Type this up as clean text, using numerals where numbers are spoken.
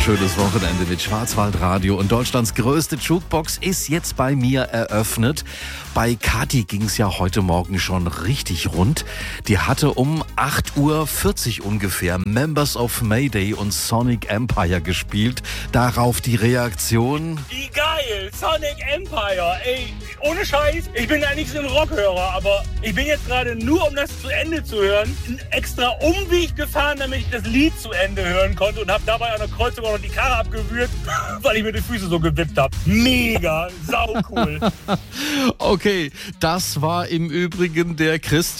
schönes Wochenende mit Schwarzwaldradio und Deutschlands größte Jukebox ist jetzt bei mir eröffnet. Bei Kathi ging es ja heute Morgen schon richtig rund. Die hatte um 8:40 Uhr ungefähr Members of Mayday und Sonic Empire gespielt. Darauf die Reaktion. Wie geil! Sonic Empire! Ey, ohne Scheiß, ich bin ja nicht so ein Rockhörer, aber ich bin jetzt gerade nur, um das zu Ende zu hören, einen extra Umweg gefahren, damit ich das Lied zu Ende hören konnte und habe dabei an der Kreuzung auch noch die Karre abgewürgt, weil ich mir die Füße so gewippt habe. Mega, saucool. Okay, das war im Übrigen der Christian